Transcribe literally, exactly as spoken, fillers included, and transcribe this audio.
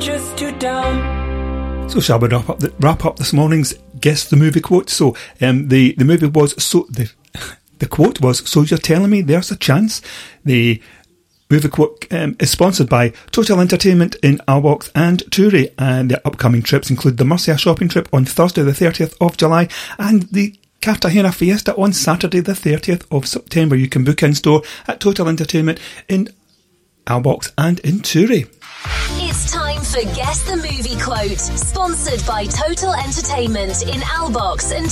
Just too down. So shall we wrap up the, wrap up this morning's Guess the Movie quote? So um, the, the movie was, so the, the quote was, so you're telling me there's a chance? The movie quote um, is sponsored by Total Entertainment in Albox and Touré, and their upcoming trips include the Murcia shopping trip on Thursday the thirtieth of July and the Cartagena Fiesta on Saturday the thirtieth of September. You can book in store at Total Entertainment in Albox and in Touré. It's time for Guess the Movie Quote, sponsored by Total Entertainment in Albox and